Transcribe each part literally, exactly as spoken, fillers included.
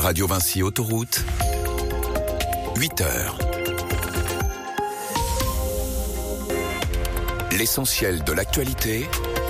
Radio Vinci Autoroute, huit heures. L'essentiel de l'actualité,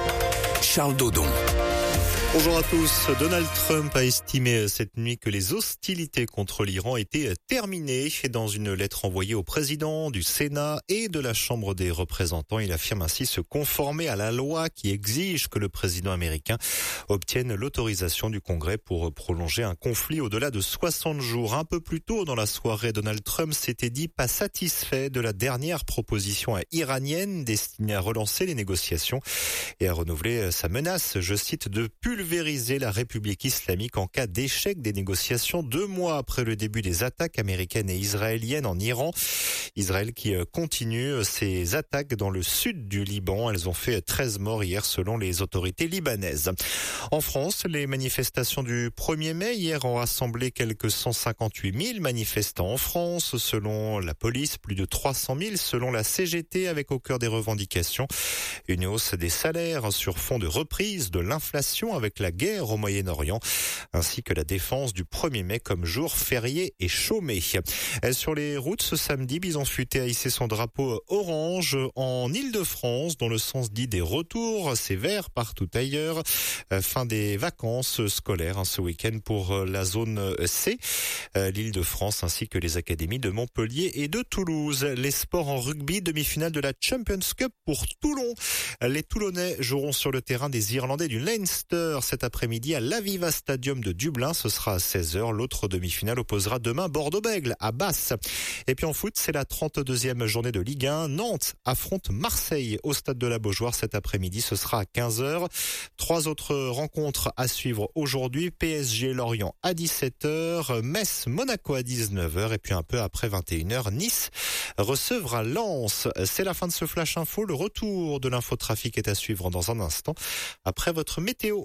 Charles Dodon. Bonjour à tous. Donald Trump a estimé cette nuit que les hostilités contre l'Iran étaient terminées. Dans une lettre envoyée au président du Sénat et de la Chambre des représentants, il affirme ainsi se conformer à la loi qui exige que le président américain obtienne l'autorisation du Congrès pour prolonger un conflit au-delà de soixante jours. Un peu plus tôt dans la soirée, Donald Trump s'était dit pas satisfait de la dernière proposition iranienne destinée à relancer les négociations et à renouveler sa menace, je cite, de pulvériser Pulvériser la République islamique en cas d'échec des négociations deux mois après le début des attaques américaines et israéliennes en Iran. Israël qui continue ses attaques dans le sud du Liban. Elles ont fait treize morts hier selon les autorités libanaises. En France, les manifestations du premier mai hier ont rassemblé quelques cent cinquante-huit mille manifestants en France. Selon la police, plus de trois cent mille selon la C G T, avec au cœur des revendications une hausse des salaires sur fond de reprise de l'inflation avec la guerre au Moyen-Orient, ainsi que la défense du premier mai comme jour férié et chômé. Sur les routes ce samedi, Bison Futé a hissé son drapeau orange en Île-de-France, dans le sens dit des retours. C'est vert partout ailleurs. Fin des vacances scolaires ce week-end pour la zone C, l'Île-de-France ainsi que les académies de Montpellier et de Toulouse. Les sports en rugby, demi-finale de la Champions Cup pour Toulon. Les Toulonnais joueront sur le terrain des Irlandais du Leinster cet après-midi à l'Aviva Stadium de Dublin. Ce sera à seize heures. L'autre demi-finale opposera demain Bordeaux-Bègles à Basse. Et puis en foot, c'est la trente-deuxième journée de Ligue un. Nantes affronte Marseille au stade de la Beaujoire cet après-midi. Ce sera à quinze heures. Trois autres rencontres à suivre aujourd'hui. P S G Lorient à dix-sept heures. Metz Monaco à dix-neuf heures. Et puis un peu après vingt et une heures, Nice recevra Lens. C'est la fin de ce Flash Info. Le retour de l'infotrafic est à suivre dans un instant après votre météo.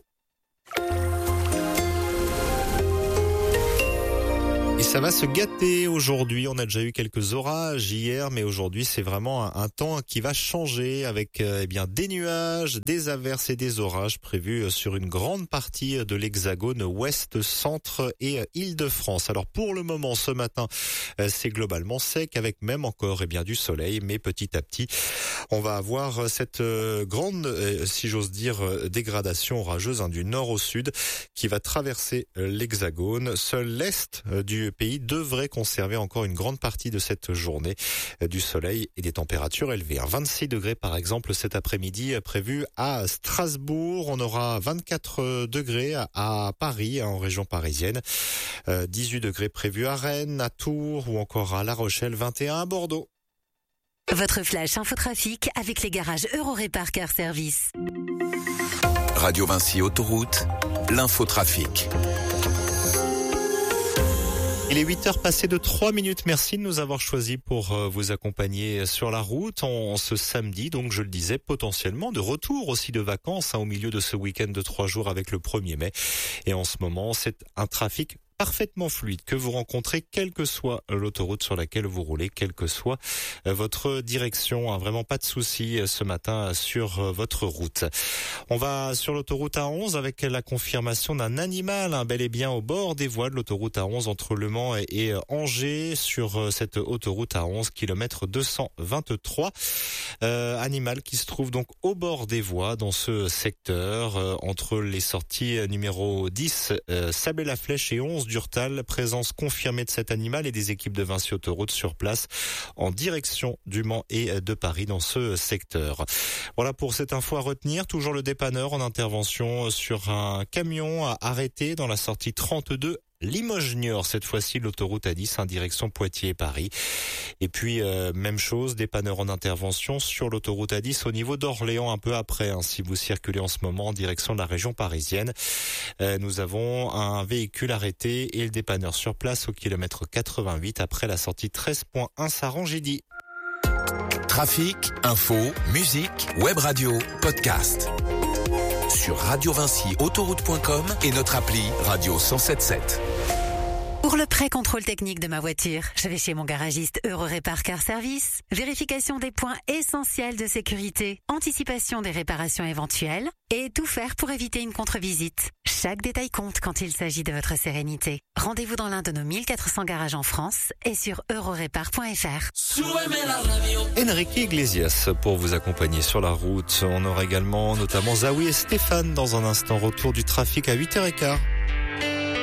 Et ça va se gâter aujourd'hui. On a déjà eu quelques orages hier, mais aujourd'hui c'est vraiment un, un temps qui va changer avec euh, eh bien des nuages, des averses et des orages prévus sur une grande partie de l'Hexagone ouest, centre et Île-de-France. Alors pour le moment, ce matin, euh, c'est globalement sec avec même encore eh bien du soleil, mais petit à petit, on va avoir cette euh, grande, euh, si j'ose dire, euh, dégradation orageuse hein, du nord au sud qui va traverser euh, l'Hexagone. Seul l'est euh, du Le pays devrait conserver encore une grande partie de cette journée du soleil et des températures élevées. vingt-six degrés par exemple cet après-midi prévu à Strasbourg. On aura vingt-quatre degrés à Paris, en région parisienne. dix-huit degrés prévus à Rennes, à Tours ou encore à La Rochelle. vingt et un à Bordeaux. Votre flash infotrafic avec les garages Eurorépar Car Service. Radio Vinci Autoroute, l'infotrafic. Il est huit heures passées de trois minutes. Merci de nous avoir choisis pour vous accompagner sur la route en ce samedi. Donc, je le disais, potentiellement de retour aussi de vacances hein, au milieu de ce week-end de trois jours avec le premier mai. Et en ce moment, c'est un trafic parfaitement fluide que vous rencontrez, quelle que soit l'autoroute sur laquelle vous roulez, quelle que soit votre direction. Hein, vraiment pas de souci ce matin sur votre route. On va sur l'autoroute A onze avec la confirmation d'un animal, hein, bel et bien au bord des voies de l'autoroute A onze entre Le Mans et Angers, sur cette autoroute A onze, kilomètre deux cent vingt-trois. Euh, animal qui se trouve donc au bord des voies dans ce secteur, euh, entre les sorties numéro dix, euh, Sablé-la-Flèche et onze, Durtal. Présence confirmée de cet animal et des équipes de Vinci Autoroute sur place en direction du Mans et de Paris dans ce secteur. Voilà pour cette info à retenir. Toujours le dépanneur en intervention sur un camion arrêté dans la sortie trente-deux Limoges Niort, cette fois-ci l'autoroute A dix en direction Poitiers et Paris. Et puis euh, même chose, dépanneur en intervention sur l'autoroute A dix au niveau d'Orléans un peu après, hein, si vous circulez en ce moment en direction de la région parisienne. Euh, nous avons un véhicule arrêté et le dépanneur sur place au kilomètre quatre-vingt-huit après la sortie treize point un Saran-Gidi. Trafic, info, musique, web radio, podcast. Sur radio vinci autoroute point com et notre appli Radio cent soixante-sept. Pour le pré-contrôle technique de ma voiture, je vais chez mon garagiste Eurorépar Car Service. Vérification des points essentiels de sécurité, anticipation des réparations éventuelles et tout faire pour éviter une contre-visite. Chaque détail compte quand il s'agit de votre sérénité. Rendez-vous dans l'un de nos mille quatre cents garages en France et sur eurorépar point f r. Enrique Iglesias pour vous accompagner sur la route. On aura également notamment Zawi et Stéphane dans un instant. Retour du trafic à huit heures quinze.